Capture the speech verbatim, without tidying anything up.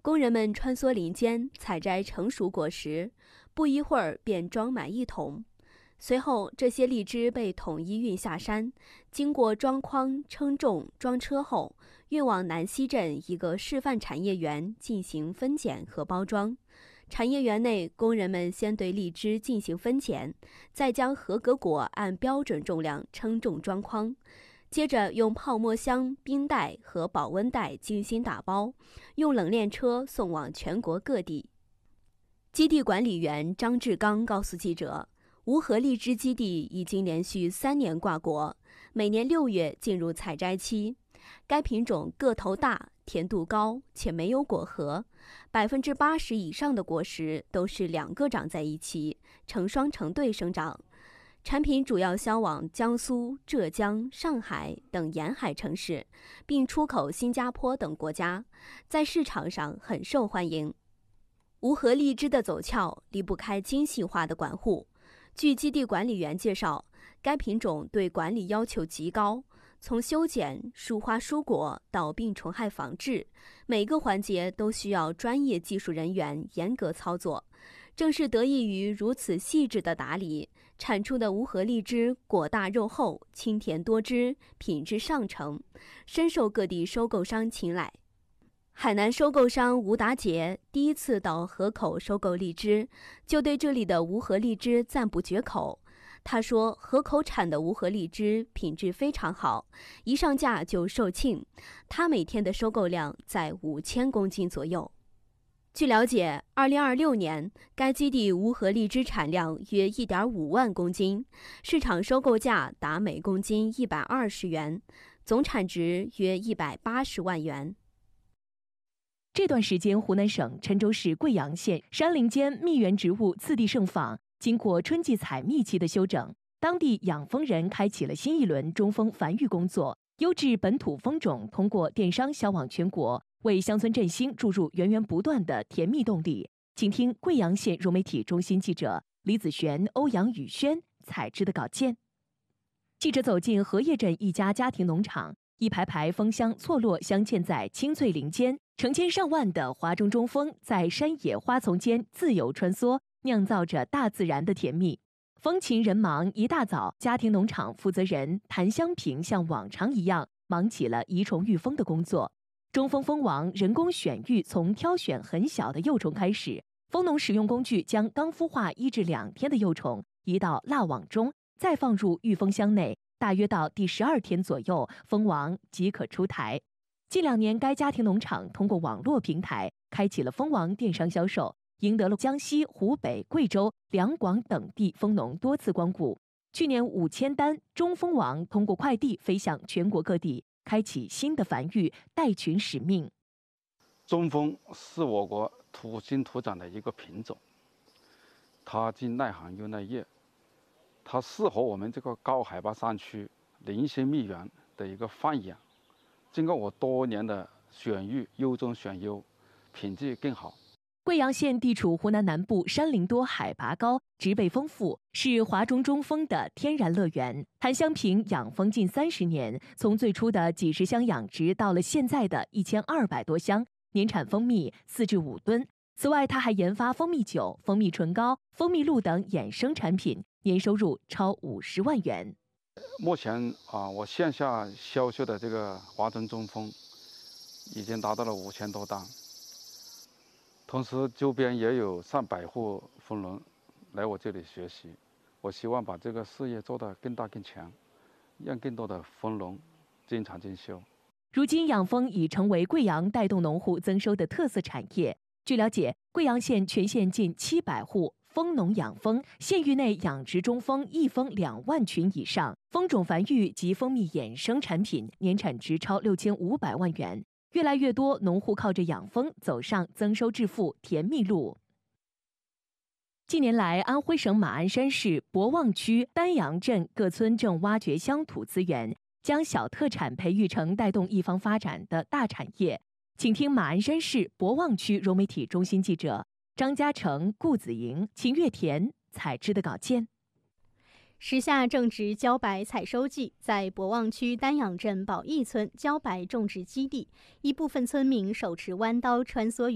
工人们穿梭林间，采摘成熟果实，不一会儿便装满一桶。随后，这些荔枝被统一运下山，经过装筐、称重、装车后，运往南溪镇一个示范产业园进行分拣和包装。产业园内，工人们先对荔枝进行分拣，再将合格果按标准重量称重装筐，接着用泡沫箱、冰袋和保温袋精心打包，用冷链车送往全国各地。基地管理员张志刚告诉记者，无核荔枝基地已经连续三年挂果，每年六月进入采摘期。该品种个头大、甜度高且没有果核，百分之八十以上的果实都是两个长在一起，成双成对生长。产品主要销往江苏、浙江、上海等沿海城市，并出口新加坡等国家，在市场上很受欢迎。无核荔枝的走俏离不开精细化的管护。据基地管理员介绍，该品种对管理要求极高，从修剪、疏花疏果到病虫害防治，每个环节都需要专业技术人员严格操作。正是得益于如此细致的打理，产出的无核荔枝果大肉厚、清甜多汁，品质上乘，深受各地收购商青睐。海南收购商吴达杰第一次到河口收购荔枝，就对这里的无核荔枝赞不绝口。他说，河口产的无核荔枝品质非常好，一上架就售罄，他每天的收购量在五千公斤左右。据了解，二零二六年该基地无核荔枝产量约 一点五万公斤，市场收购价达每公斤一百二十元，总产值约一百八十万元。 这段时间，湖南省郴州市贵阳县山林间蜜源植物次第盛放，经过春季采蜜期的修整，当地养蜂人开启了新一轮中蜂繁育工作。优质本土蜂种通过电商销往全国，为乡村振兴注入源源不断的甜蜜动力。请听贵阳县融媒体中心记者李子璇、欧阳宇轩采制的稿件。记者走进荷叶镇一家家庭农场，一排排蜂箱错落镶嵌在青翠林间，成千上万的华中中蜂在山野花丛间自由穿梭，酿造着大自然的甜蜜。风勤人忙，一大早，家庭农场负责人谭香平像往常一样忙起了移虫育蜂的工作。中蜂蜂王人工选育从挑选很小的幼虫开始，蜂农使用工具将刚孵化一至两天的幼虫移到蜡网中，再放入育蜂箱内，大约到第十二天左右，蜂王即可出台。近两年，该家庭农场通过网络平台开启了蜂王电商销售，赢得了江西、湖北、贵州、两广等地蜂农多次光顾。去年五千单中蜂王通过快递飞向全国各地，开启新的繁育带群使命。 中蜂是我国土生土长的一个品种，它既耐寒又耐热，它适合我们这个高海拔山区林间蜜源的一个放养。经过我多年的选育，优中选优，品质更好。 贵阳县地处湖南南部，山林多，海拔高，植被丰富，是华中中蜂的天然乐园。谭香平养蜂近三十年，从最初的几十箱养殖到了现在的一千二百多箱，年产蜂蜜四至五吨。此外，他还研发蜂蜜酒、蜂蜜唇膏、蜂蜜露等衍生产品，年收入超五十万元。 目前啊，我线下销售的这个华中中蜂已经达到了五千多单，同时周边也有上百户蜂农来我这里学习。我希望把这个事业做得更大更强，让更多的蜂农增产增销。 如今，养蜂已成为贵阳带动农户增收的特色产业。据了解，贵阳县全县近七百户蜂农养蜂，县域内养殖中蜂一蜂两万群以上，蜂种繁育及蜂蜜衍生产品年产值超六千五百万元。越来越多农户靠着养蜂走上增收致富甜蜜路。近年来，安徽省马鞍山市博望区丹阳镇各村正挖掘乡土资源，将小特产培育成带动一方发展的大产业。请听马鞍山市博望区融媒体中心记者张嘉诚、顾子莹、秦月田采制的稿件。 时下正值茭白采收季，在博望区丹阳镇宝义村茭白种植基地，一部分村民手持弯刀穿梭于